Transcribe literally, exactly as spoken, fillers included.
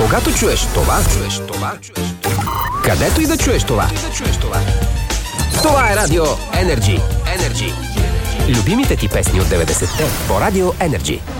Когато чуеш това, чуеш това, чуеш това. Където и да чуеш това. Това е Радио Energy. Energy. Любимите ти песни от деветдесетте по Радио Energy.